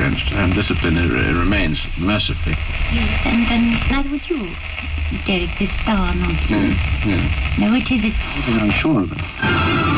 entrenched, and discipline remains, mercifully. Yes, and neither would you, Derek, this star nonsense. Yes. No, it isn't. I'm sure of it.